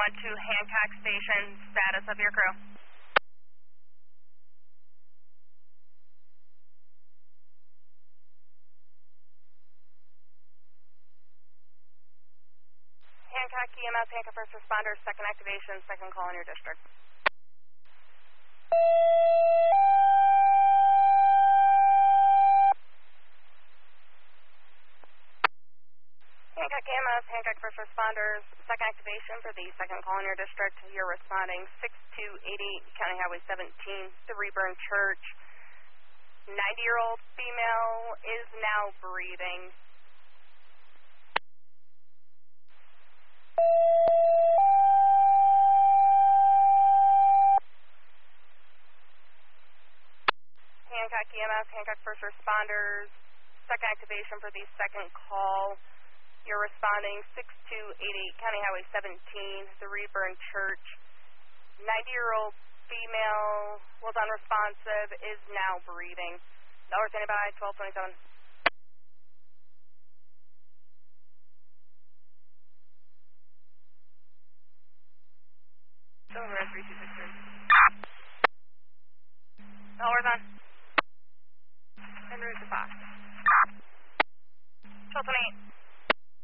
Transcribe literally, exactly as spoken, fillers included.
one two Hancock Station, status of your crew. Hancock E M S, Hancock First Responders, second activation, second call in your district. Hancock E M S, Hancock First Responders, second activation for the second call in your district. You're responding six two eight eight County Highway seventeen, the Reburn Church. ninety-year-old female is now breathing. Hancock E M S, Hancock First Responders, second activation for the second call. You're responding six two eight eight County Highway seventeen, the Reburn Church. ninety-year-old female was unresponsive, is now breathing. Dollar standing by, twelve twenty-seven.